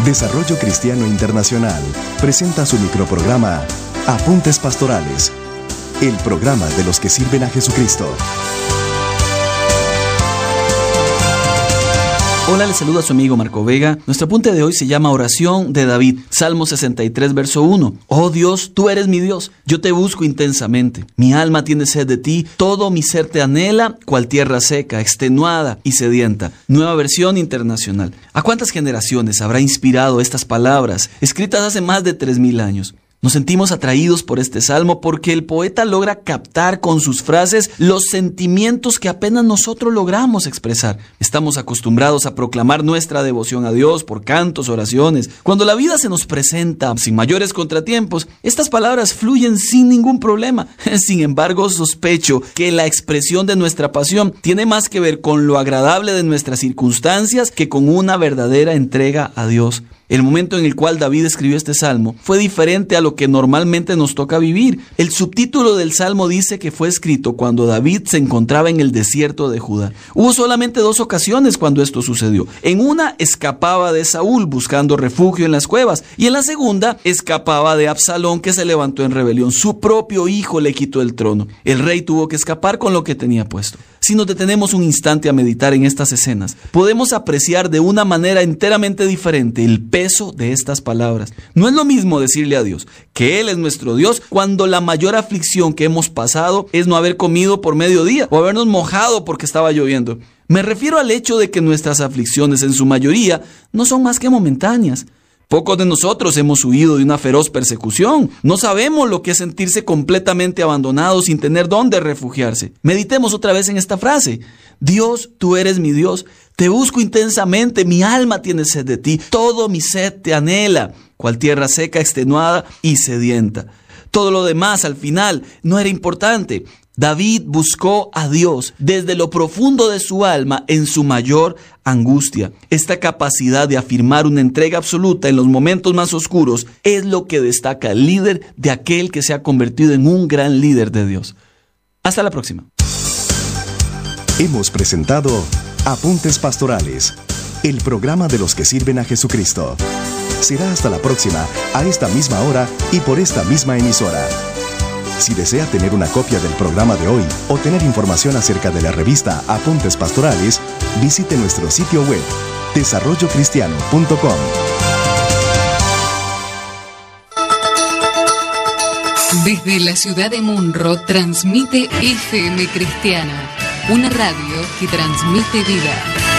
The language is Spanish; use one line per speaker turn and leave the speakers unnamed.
Desarrollo Cristiano Internacional presenta su microprograma Apuntes Pastorales, el programa de los que sirven a Jesucristo.
Hola, les saluda su amigo Marco Vega. Nuestro apunte de hoy se llama Oración de David, Salmo 63, verso 1. Oh Dios, tú eres mi Dios, yo te busco intensamente. Mi alma tiene sed de ti, todo mi ser te anhela, cual tierra seca, extenuada y sedienta. Nueva versión internacional. ¿A cuántas generaciones habrá inspirado estas palabras, escritas hace más de 3000 años? Nos sentimos atraídos por este salmo porque el poeta logra captar con sus frases los sentimientos que apenas nosotros logramos expresar. Estamos acostumbrados a proclamar nuestra devoción a Dios por cantos, oraciones. Cuando la vida se nos presenta sin mayores contratiempos, estas palabras fluyen sin ningún problema. Sin embargo, sospecho que la expresión de nuestra pasión tiene más que ver con lo agradable de nuestras circunstancias que con una verdadera entrega a Dios. El momento en el cual David escribió este salmo fue diferente a lo que normalmente nos toca vivir. El subtítulo del salmo dice que fue escrito cuando David se encontraba en el desierto de Judá. Hubo solamente 2 ocasiones cuando esto sucedió. En una escapaba de Saúl buscando refugio en las cuevas, y en la segunda escapaba de Absalón, que se levantó en rebelión. Su propio hijo le quitó el trono. El rey tuvo que escapar con lo que tenía puesto. Si nos detenemos un instante a meditar en estas escenas, podemos apreciar de una manera enteramente diferente el peso de estas palabras. No es lo mismo decirle a Dios que Él es nuestro Dios cuando la mayor aflicción que hemos pasado es no haber comido por mediodía o habernos mojado porque estaba lloviendo. Me refiero al hecho de que nuestras aflicciones en su mayoría no son más que momentáneas. Pocos de nosotros hemos huido de una feroz persecución. No sabemos lo que es sentirse completamente abandonado sin tener dónde refugiarse. Meditemos otra vez en esta frase. Dios, tú eres mi Dios. Te busco intensamente. Mi alma tiene sed de ti. Todo mi sed te anhela. Cual tierra seca, extenuada y sedienta. Todo lo demás al final no era importante. David buscó a Dios desde lo profundo de su alma en su mayor angustia. Esta capacidad de afirmar una entrega absoluta en los momentos más oscuros es lo que destaca al líder de aquel que se ha convertido en un gran líder de Dios. Hasta la próxima.
Hemos presentado Apuntes Pastorales, el programa de los que sirven a Jesucristo. Será hasta la próxima, a esta misma hora y por esta misma emisora. Si desea tener una copia del programa de hoy o tener información acerca de la revista Apuntes Pastorales, visite nuestro sitio web, desarrollocristiano.com.
Desde la ciudad de Munro transmite FM Cristiana, una radio que transmite vida.